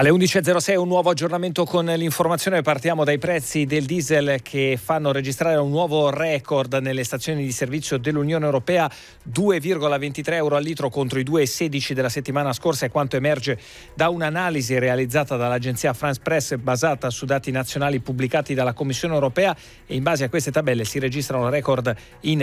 Alle 11.06 un nuovo aggiornamento con l'informazione. Partiamo dai prezzi del diesel che fanno registrare un nuovo record nelle stazioni di servizio dell'Unione Europea, 2,23 euro al litro contro i 2,16 della settimana scorsa, è quanto emerge da un'analisi realizzata dall'agenzia France Press basata su dati nazionali pubblicati dalla Commissione Europea, e in base a queste tabelle si registrano record in